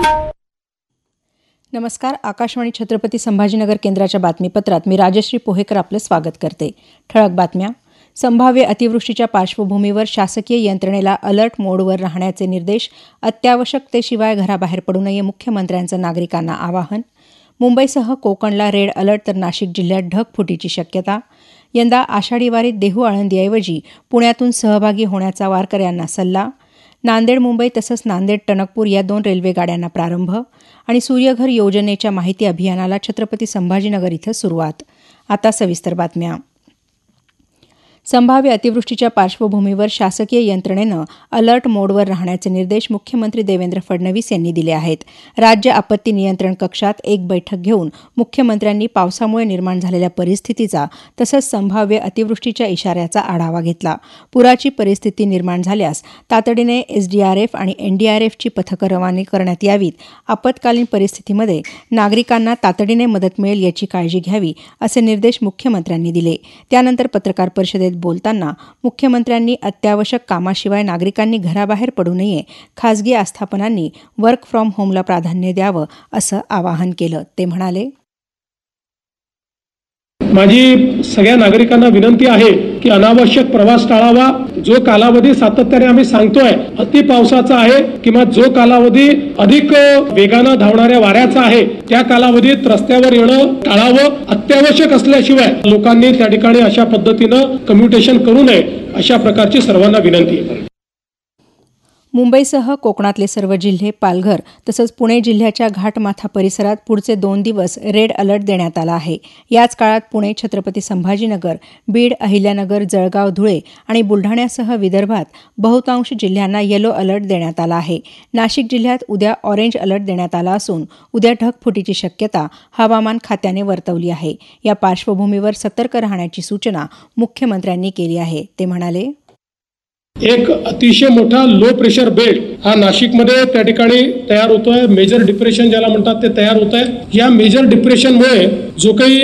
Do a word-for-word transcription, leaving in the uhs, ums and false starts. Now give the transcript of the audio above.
नमस्कार. आकाशवाणी छत्रपती संभाजीनगर केंद्राच्या बातमीपत्रात मी राजश्री पोहेकर आपलं स्वागत करते. ठळक बातम्या. संभाव्य अतिवृष्टीच्या पार्श्वभूमीवर शासकीय यंत्रणेला अलर्ट मोडवर राहण्याचे निर्देश. अत्यावश्यकतेशिवाय घराबाहेर पडू नये, मुख्यमंत्र्यांचं नागरिकांना आवाहन. मुंबईसह कोकणला रेड अलर्ट तर नाशिक जिल्ह्यात ढगफुटीची शक्यता. यंदा आषाढी वारीत देहू आळंदीऐवजी पुण्यातून सहभागी होण्याचा वारकऱ्यांना सल्ला. नांदेड मुंबई तसंच नांदेड टणकपूर या दोन रेल्वे गाड्यांना प्रारंभ. आणि सूर्यघर योजनेच्या माहिती अभियानाला छत्रपती संभाजीनगर इथं सुरुवात. आता सविस्तर बातम्या. संभाव्य अतिवृष्टीच्या पार्श्वभूमीवर शासकीय यंत्रणेनं अलर्ट मोडवर राहण्याचे निर्देश मुख्यमंत्री देवेंद्र फडणवीस यांनी दिले आहेत. राज्य आपत्ती नियंत्रण कक्षात एक बैठक घेऊन मुख्यमंत्र्यांनी पावसामुळे निर्माण झालेल्या परिस्थितीचा तसंच संभाव्य अतिवृष्टीच्या इशाऱ्याचा आढावा घेतला. पुराची परिस्थिती निर्माण झाल्यास तातडीने एसडीआरएफ आणि एनडीआरएफची पथकं रवाना करण्यात यावीत. आपत्कालीन परिस्थितीमध्ये नागरिकांना तातडीने मदत मिळेल याची काळजी घ्यावी, असे निर्देश मुख्यमंत्र्यांनी दिले. त्यानंतर पत्रकार परिषदेत बोलताना मुख्यमंत्र्यांनी अत्यावश्यक कामाशिवाय नागरिकांनी घराबाहेर पडू नये, खासगी आस्थापनांनी वर्क फ्रॉम होमला प्राधान्य द्यावं, असं आवाहन केलं. ते म्हणाले, माझी सगळ्या नागरिकांना विनंती आहे की अनावश्यक प्रवास टाळावा. जो कालावधी सातत्याने आम्ही सांगतोय अति पावसाचा आहे किंवा जो कालावधी अधिक वेगानं धावणाऱ्या वाऱ्याचा आहे त्या कालावधीत रस्त्यावर येणं टाळावं. अत्यावश्यक असल्याशिवाय लोकांनी त्या ठिकाणी अशा पद्धतीनं कम्युटेशन करू नये, अशा प्रकारची सर्वांना विनंती आहे. मुंबईसह कोकणातले सर्व जिल्हे, पालघर तसंच पुणे जिल्ह्याच्या घाटमाथा परिसरात पुढचे दोन दिवस रेड अलर्ट देण्यात आला आहे. याच काळात पुणे, छत्रपती संभाजीनगर, बीड, अहिल्यानगर, जळगाव, धुळे आणि बुलढाण्यासह विदर्भात बहुतांश जिल्ह्यांना येलो अलर्ट देण्यात आला आहे. नाशिक जिल्ह्यात उद्या ऑरेंज अलर्ट देण्यात आला असून उद्या ढगफुटीची शक्यता हवामान खात्याने वर्तवली आहे. या पार्श्वभूमीवर सतर्क राहण्याची सूचना मुख्यमंत्र्यांनी केली आहे. ते म्हणाले, एक अतिशय मोठा लो प्रेशर बेल्ट हा नाशिकमध्ये त्या ठिकाणी तयार होतोय. मेजर डिप्रेशन ज्याला म्हणतात ते तयार होत आहे. या मेजर डिप्रेशनमुळे जो काही